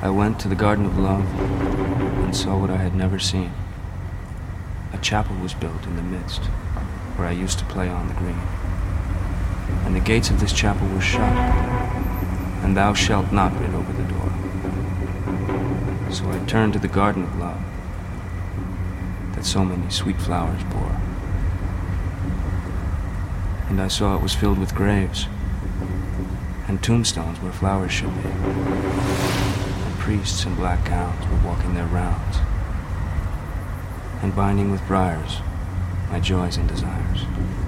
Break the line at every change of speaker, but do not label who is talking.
I went to the Garden of Love and saw what I had never seen. A chapel was built in the midst, where I used to play on the green. And the gates of this chapel were shut, and thou shalt not rid over the door. So I turned to the Garden of Love, that so many sweet flowers bore. And I saw it was filled with graves, and tombstones where flowers should be. And priests in black gowns were walking their rounds, and binding with briars my joys and desires.